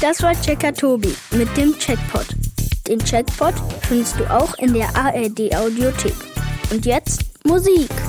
Das war Checker Tobi mit dem Checkpot. Den Checkpot findest du auch in der ARD Audiothek. Und jetzt Musik.